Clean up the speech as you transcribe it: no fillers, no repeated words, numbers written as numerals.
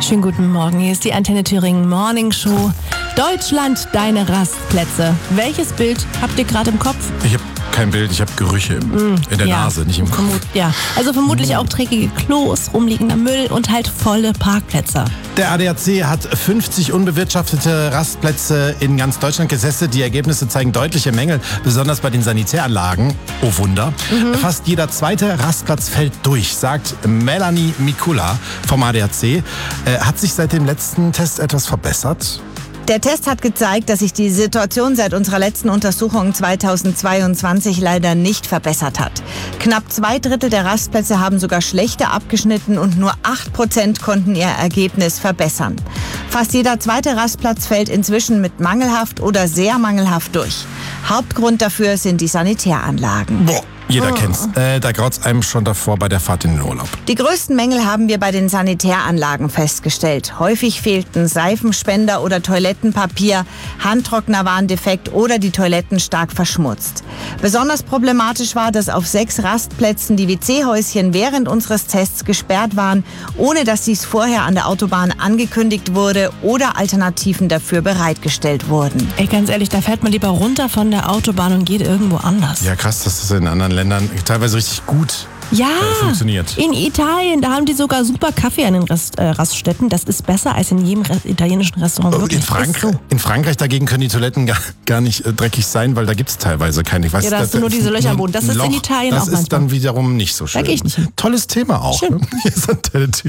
Schönen guten Morgen, hier ist die Antenne Thüringen Morning Show. Deutschland, deine Rastplätze. Welches Bild habt ihr gerade im Kopf? Ich habe kein Bild, ich habe Gerüche in der Nase, nicht im Kopf. Also vermutlich auch dreckige Klos, rumliegender Müll und halt volle Parkplätze. Der ADAC hat 50 unbewirtschaftete Rastplätze in ganz Deutschland getestet. Die Ergebnisse zeigen deutliche Mängel, besonders bei den Sanitäranlagen. Oh Wunder. Fast jeder zweite Rastplatz fällt durch, sagt Melanie Mikula vom ADAC. Hat sich seit dem letzten Test etwas verbessert? Der Test hat gezeigt, dass sich die Situation seit unserer letzten Untersuchung 2022 leider nicht verbessert hat. Knapp 2/3 der Rastplätze haben sogar schlechter abgeschnitten und nur 8% konnten ihr Ergebnis verbessern. Fast jeder zweite Rastplatz fällt inzwischen mit mangelhaft oder sehr mangelhaft durch. Hauptgrund dafür sind die Sanitäranlagen. Boah, jeder kennt's. Da graut's einem schon davor bei der Fahrt in den Urlaub. Die größten Mängel haben wir bei den Sanitäranlagen festgestellt. Häufig fehlten Seifenspender oder Toilettenpapier, Handtrockner waren defekt oder die Toiletten stark verschmutzt. Besonders problematisch war, dass auf 6 Rastplätzen die WC-Häuschen während unseres Tests gesperrt waren, ohne dass dies vorher an der Autobahn angekündigt wurde oder Alternativen dafür bereitgestellt wurden. Ey, ganz ehrlich, da fährt man lieber runter von der Autobahn und geht irgendwo anders. Ja, krass, dass das in anderen Ländern teilweise richtig gut funktioniert. In Italien, da haben die sogar super Kaffee an den Raststätten. Das ist besser als in jedem italienischen Restaurant. Wirklich. In Frankreich dagegen können die Toiletten gar nicht dreckig sein, weil da gibt es teilweise keine. Ich weiß, da hast du nur diese Löcher am Boden. Das ist in Italien auch manchmal. Das ist dann wiederum nicht so schön. Da gehe ich nicht hin. Tolles Thema auch. Schön. Ne? Hier ist Antenne Thüringen.